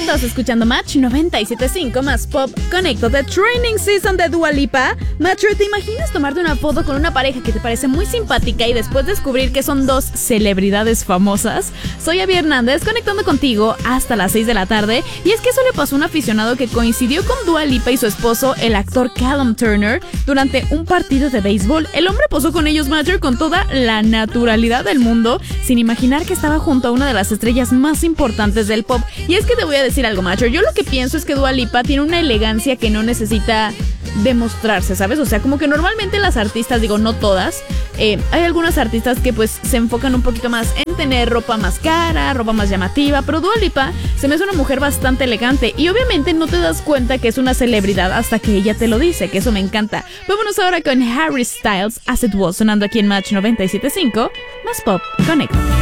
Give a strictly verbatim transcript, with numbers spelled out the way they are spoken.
Estás escuchando Match noventa y siete punto cinco más Pop. Conecto de Training Season de Dua Lipa. Matcher, ¿te imaginas tomarte una foto con una pareja que te parece muy simpática y después descubrir que son dos celebridades famosas? Soy Abby Hernández, conectando contigo hasta las seis de la tarde. Y es que eso le pasó a un aficionado que coincidió con Dua Lipa y su esposo, el actor Callum Turner, durante un partido de béisbol. El hombre posó con ellos, Matcher, con toda la naturalidad del mundo, sin imaginar que estaba junto a una de las estrellas más importantes del pop. Y es que te voy a decir algo, Matcher. Yo lo que pienso es que Dua Lipa tiene una elegancia que no necesita demostrarse, ¿sabes? O sea, como que normalmente las artistas, digo, no todas, eh, hay algunas artistas que pues se enfocan un poquito más en tener ropa más cara, ropa más llamativa, pero Dua Lipa se me hace una mujer bastante elegante y obviamente no te das cuenta que es una celebridad hasta que ella te lo dice, que eso me encanta. Vámonos ahora con Harry Styles, As It Was, sonando aquí en Match noventa y siete punto cinco, más Pop. Conecta.